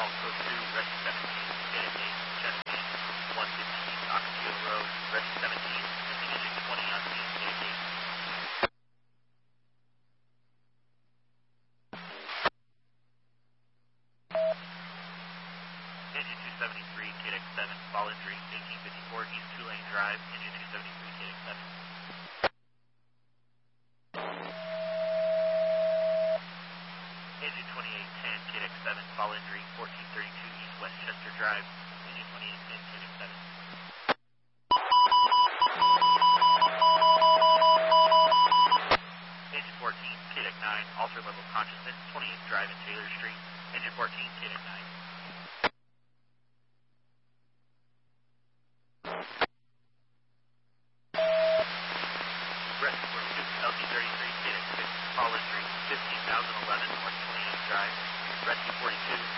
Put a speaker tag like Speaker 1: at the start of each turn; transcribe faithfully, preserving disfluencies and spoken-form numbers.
Speaker 1: Code two, Rescue seventeen, K X eight, Chesapeake, one fifteen, Ocotillo Road, Rescue seventeen, missing engine twenty on scene, K X eight. Engine two seventy-three, K X seven, fall injury, eighteen fifty-four East Tulane Drive, engine two seventy-three, K X seven. Engine twenty-eight ten, K X seven, fall injury, fourteen thirty-two East Westchester Drive, engine twenty-eight ten, K X seven. Engine fourteen, K X nine, alter level of consciousness, twenty-eighth Drive and Taylor Street, engine fourteen, K X nine. Rescue forty-two, L T thirty-three, K X six, fall injury, fifteen thousand eleven North twenty-eighth Drive, Rescue forty-two,